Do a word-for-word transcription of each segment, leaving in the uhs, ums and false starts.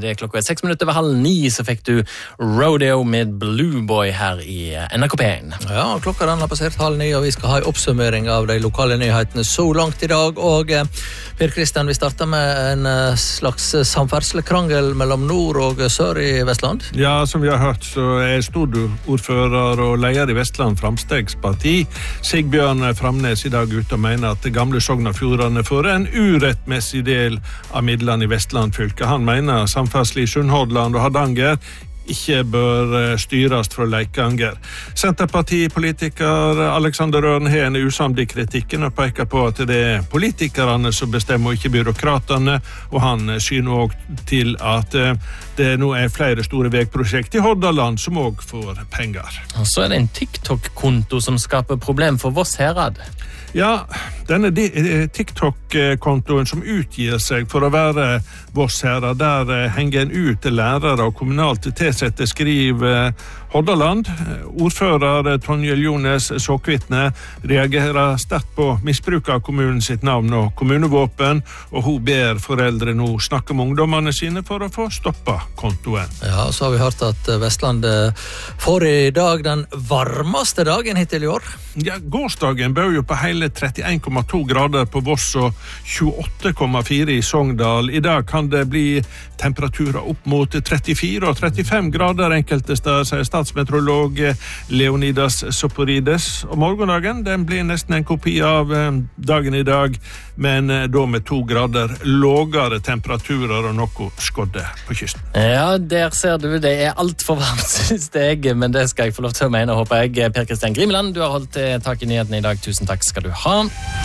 det klokka er seks minutter over halv ni, så fikk du Rodeo med Blue Boy her i N R K P én. Ja, klokka den har passert halv ni, og vi skal ha en oppsummering av de lokale nyhetene så langt i dag. Og Per Kristian, vi starter med en slags samferdselskrangel mellom nord og sør i Vestland. Ja, som vi har hørt, så er storordfører og leder i Vestland Framstegsparti Sigbjørn Framnes i dag ute og mener at det gamle Sogn og Fjordane får en urettmessig del av midlene i Vestland fylke. Han mener samferdsel i Sunnhordland og Hardanger ikke bør styres fra Leikanger. Senterpartipolitiker Alexander Ørnhen er usamd i kritikken og peker på at det er politikerne som bestemmer og ikke byråkratene, og han syner også til at det nå er flere store veiprosjekt i Hordaland som også får penger. Og så er det en TikTok-konto som skaper problem for Voss Herad. Ja, denne TikTok-kontoen som utgir seg for å være Voss Herad, der henger en ut lærere og kommunalt tilsette, skriver Hordaland. Ordfører Tonje Jones Såkvitne reagerer sterkt på misbruk av kommunen sitt navn og kommunevåpen, og hun ber foreldre nå snakke med ungdommene sine for å få stoppa kontoen. Ja, så har vi hørt at Vestland får i dag den varmeste dagen hittil i år. Ja, gårsdagen bør jo på hele trettien komma to grader på Voss og tjueåtte komma fire i Sogndal. I dag kan det bli temperaturer opp mot trettifire og trettifem grader enkelte steder, sier statsmeteorolog Leonidas Soporides. Og morgendagen, den blir nesten en kopi av dagen i dag, men da med to grader lågere temperaturer og noe skodde på kysten. Ja, der ser du, det er alt for varmt, synes jeg, men det skal jeg få lov til å mene, håper jeg. Per Kristian Grimeland, du har holdt tak i nyhetene i dag. Tusen takk skal du ha.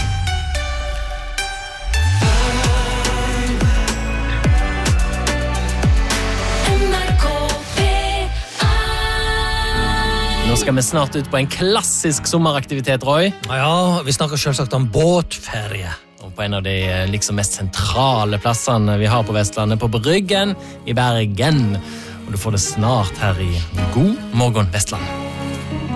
Nå skal vi snart ut på en klassisk sommeraktivitet, Roy. Ja, vi snakker selvsagt om båtferie. Og på en av de liksom mest sentrale plassene vi har på Vestlandet, på Bryggen i Bergen. Og du får det snart her i God morgen Vestland.